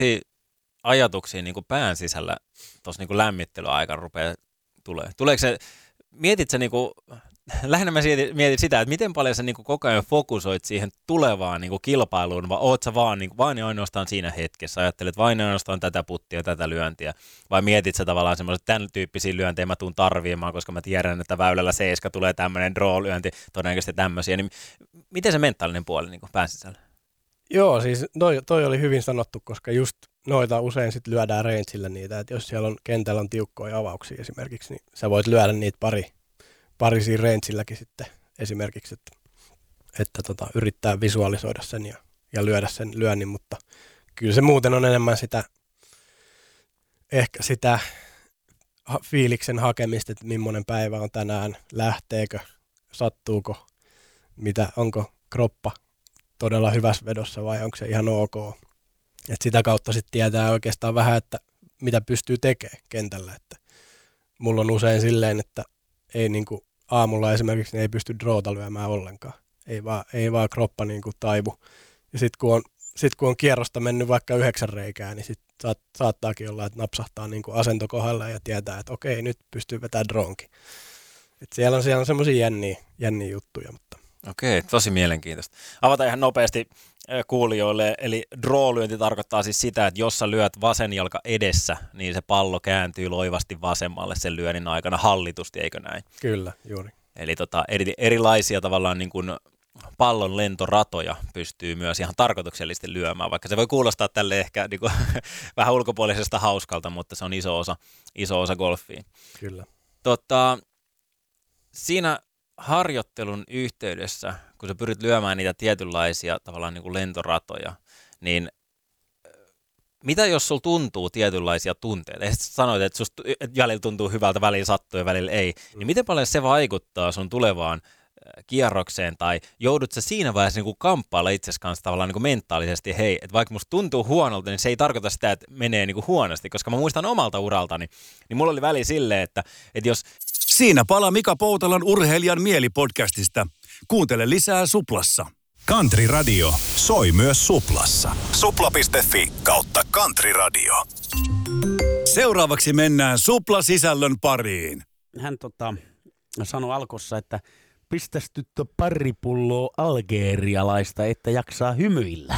ajatuksia niin kuin pään sisällä tuossa niin lämmittelyaikana rupeaa tulee? Tuleeko se, mietit sä niin kuin, lähinnä mä mietin sitä, että miten paljon sä niin kuin koko ajan fokusoit siihen tulevaan niin kuin kilpailuun, vai oot sä vaan, niin kuin, vain ja ainoastaan siinä hetkessä, ajattelet vain ja ainoastaan tätä puttia, tätä lyöntiä, vai mietit sä tavallaan semmoiset tämän tyyppisiä lyöntejä mä tuun tarviimaan, koska mä tiedän, että väylällä 7 tulee tämmöinen draw-lyönti, todennäköisesti tämmöisiä, niin miten se mentaalinen puoli niin kuin pään sisällä? Joo, siis toi oli hyvin sanottu, koska just noita usein sit lyödään rangeillä niitä, että jos siellä on kentällä on tiukkoja avauksia esimerkiksi, niin sä voit lyödä niitä pari siinä rangeilläkin sitten esimerkiksi, että yrittää visualisoida sen ja lyödä sen lyönnin, mutta kyllä se muuten on enemmän ehkä sitä fiiliksen hakemista, että millainen päivä on tänään, lähteekö, sattuuko, onko kroppa todella hyvässä vedossa vai onko se ihan ok. Et sitä kautta sitten tietää oikeastaan vähän, että mitä pystyy tekemään kentällä. Että mulla on usein silleen, että ei niinku aamulla esimerkiksi niin ei pysty drawta lyömään ollenkaan. Ei vaan kroppa niinku taivu. Ja sitten kun on kierrosta mennyt vaikka 9 reikää, niin sitten saattaakin olla, että napsahtaa niinku asento kohdalla ja tietää, että okei, nyt pystyy vetämään dronkin. Et siellä on semmoisia jänniä juttuja, mutta Okei, tosi mielenkiintoista. Avataan ihan nopeasti kuulijoille, eli draw-lyönti tarkoittaa siis sitä, että jos sä lyöt vasen jalka edessä, niin se pallo kääntyy loivasti vasemmalle sen lyönnin aikana hallitusti, eikö näin? Kyllä, juuri. Eli erilaisia tavallaan niin kuin pallon lentoratoja pystyy myös ihan tarkoituksellisesti lyömään, vaikka se voi kuulostaa tälle ehkä niin kuin, vähän ulkopuolisesta hauskalta, mutta se on iso osa golfia. Kyllä. Siinä harjoittelun yhteydessä, kun sä pyrit lyömään niitä tietynlaisia tavallaan niin kuin lentoratoja, niin mitä jos sulla tuntuu tietynlaisia tunteita? Ja sanoit, että välillä tuntuu hyvältä, välillä sattuu ja välillä ei. Niin miten paljon se vaikuttaa sun tulevaan kierrokseen, tai joudut sä siinä vaiheessa niin kuin kamppailla itsesi kanssa tavallaan niin kuin mentaalisesti, hei, että vaikka musta tuntuu huonolta, niin se ei tarkoita sitä, että menee niin kuin huonosti, koska mä muistan omalta uraltani, niin mulla oli väli silleen, että jos Siinä pala Mika Poutalan urheilijan mielipodcastista. Kuuntele lisää Suplassa. Country Radio soi myös Suplassa. Supla.fi/Country Radio. Seuraavaksi mennään Supla-sisällön pariin. Hän sanoi alkussa, että pistäs tyttö pari pulloa algerialaista, että jaksaa hymyillä.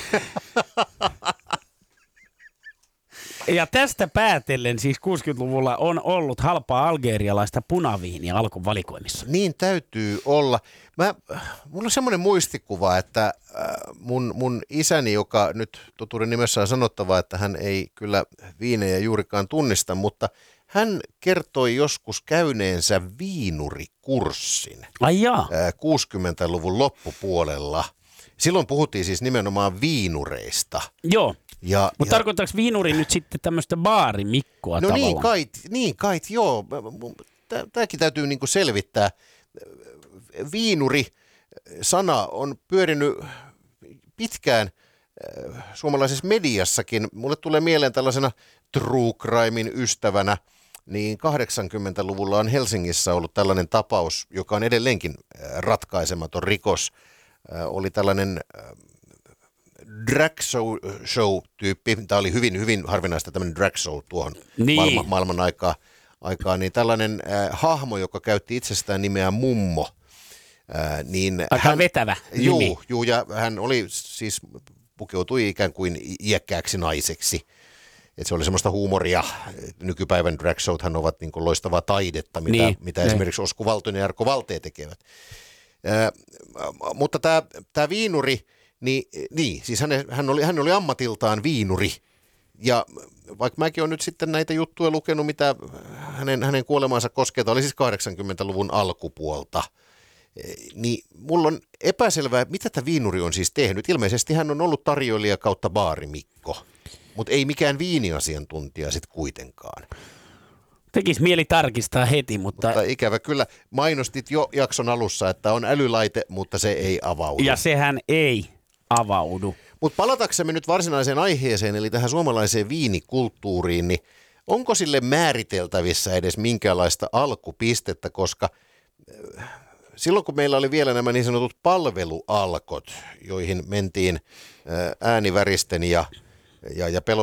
Ja tästä päätellen siis 60-luvulla on ollut halpaa algerialaista punaviiniä alkuvalikoimissa. Niin täytyy olla. Mulla on semmoinen muistikuva, että mun isäni, joka nyt totuuden nimessä on sanottava, että hän ei kyllä viinejä juurikaan tunnista, mutta hän kertoi joskus käyneensä viinurikurssin 60-luvun loppupuolella. Silloin puhuttiin siis nimenomaan viinureista. Joo. Mutta tarkoittaako viinuri nyt sitten tämmöistä baarimikkoa no tavallaan? niin kai, joo. Tämäkin täytyy niinku selvittää. Viinuri-sana on pyörinyt pitkään suomalaisessa mediassakin. Mulle tulee mieleen tällaisena true crimein ystävänä, niin 80-luvulla on Helsingissä ollut tällainen tapaus, joka on edelleenkin ratkaisematon rikos. Oli tällainen drag show-tyyppi, tämä oli hyvin, hyvin harvinaista tämmöinen drag show tuohon maailman aikaan, niin tällainen hahmo, joka käytti itsestään nimeä Mummo. Niin aika vetävä nimi. Juu, ja hän oli siis, pukeutui ikään kuin iäkkääksi naiseksi. Että se oli semmoista huumoria. Nykypäivän drag showthan ovat niin kuin loistavaa taidetta, mitä esimerkiksi Osku Valtonen ja Jarkko Valtee tekevät. Mutta tämä viinuri, niin siis hän oli ammatiltaan viinuri. Ja vaikka mäkin olen nyt sitten näitä juttuja lukenut, mitä hänen kuolemansa koskee, oli siis 80-luvun alkupuolta, niin mulla on epäselvää, mitä tämä viinuri on siis tehnyt. Ilmeisesti hän on ollut tarjoilija kautta baarimikko, mutta ei mikään viiniasiantuntija sitten kuitenkaan. Tekisi mieli tarkistaa heti, mutta ikävä kyllä. Mainostit jo jakson alussa, että on älylaite, mutta se ei avaudu. Ja sehän ei avaudu. Mutta palataksemme nyt varsinaiseen aiheeseen, eli tähän suomalaiseen viinikulttuuriin, niin onko sille määriteltävissä edes minkäänlaista alkupistettä, koska silloin kun meillä oli vielä nämä niin sanotut palvelualkot, joihin mentiin ääniväristen ja